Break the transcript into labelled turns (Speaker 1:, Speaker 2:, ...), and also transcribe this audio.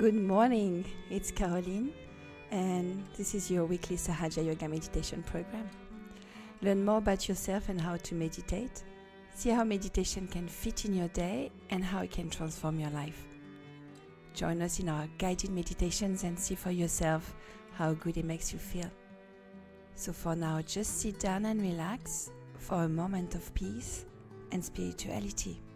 Speaker 1: Good morning, it's Caroline, and this is your weekly Sahaja Yoga meditation program. Learn more about yourself and how to meditate. See how meditation can fit in your day and how it can transform your life. Join us in our guided meditations and see for yourself how good it makes you feel. So for now, just sit down and relax for a moment of peace and spirituality.